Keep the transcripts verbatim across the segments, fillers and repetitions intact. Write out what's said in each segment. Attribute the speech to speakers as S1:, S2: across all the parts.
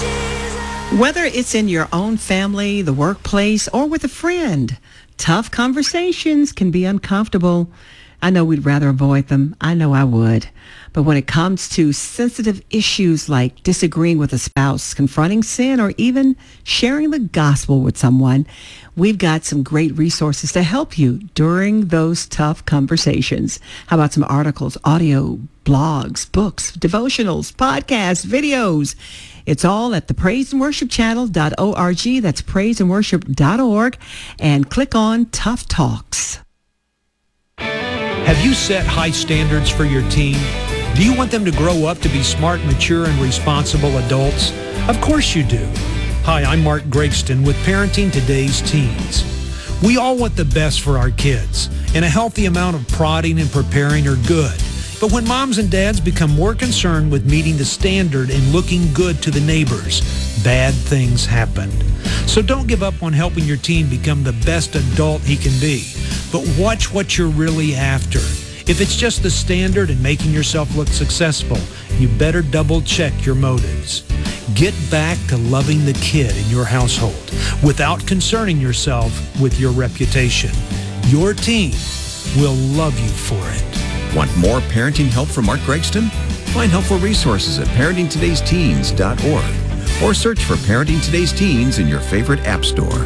S1: Whether it's in your own family, the workplace, or with a friend, tough conversations can be uncomfortable. I know we'd rather avoid them. I know I would. But when it comes to sensitive issues like disagreeing with a spouse, confronting sin, or even sharing the gospel with someone, we've got some great resources to help you during those tough conversations. How about some articles, audio, blogs, books, devotionals, podcasts, videos? It's all at the praise and worship channel dot org. That's praise and worship dot org. And click on Tough Talks.
S2: Have you set high standards for your teen? Do you want them to grow up to be smart, mature, and responsible adults? Of course you do. Hi, I'm Mark Gregston with Parenting Today's Teens. We all want the best for our kids, and a healthy amount of prodding and preparing are good. But when moms and dads become more concerned with meeting the standard and looking good to the neighbors, bad things happen. So don't give up on helping your teen become the best adult he can be. But watch what you're really after. If it's just the standard and making yourself look successful, you better double check your motives. Get back to loving the kid in your household without concerning yourself with your reputation. Your teen will love you for it.
S3: Want more parenting help from Mark Gregston? Find helpful resources at parenting todays teens dot org or search for Parenting Today's Teens in your favorite app store.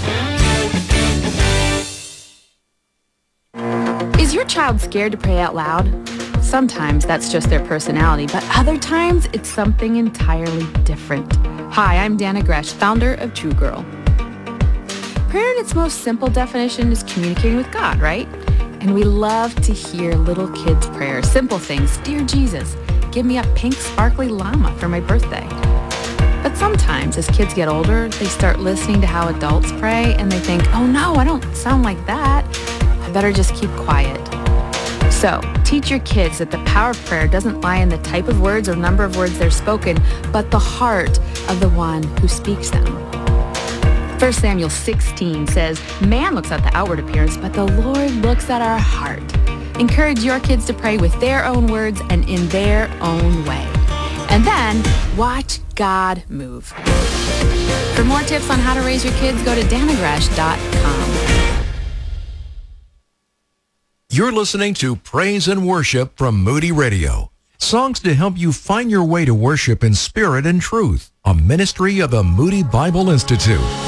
S4: Is your child scared to pray out loud? Sometimes that's just their personality, but other times it's something entirely different. Hi, I'm Dana Gresh, founder of True Girl. Prayer in its most simple definition is communicating with God, right? And we love to hear little kids' prayers. Simple things. Dear Jesus, give me a pink sparkly llama for my birthday. But sometimes as kids get older, they start listening to how adults pray and they think, oh no, I don't sound like that. I better just keep quiet. So teach your kids that the power of prayer doesn't lie in the type of words or number of words they're spoken, but the heart of the one who speaks them. First Samuel sixteen says, man looks at the outward appearance, but the Lord looks at our heart. Encourage your kids to pray with their own words and in their own way. And then watch God move. For more tips on how to raise your kids, go to dana gresh dot com.
S5: You're listening to Praise and Worship from Moody Radio. Songs to help you find your way to worship in spirit and truth. A ministry of the Moody Bible Institute.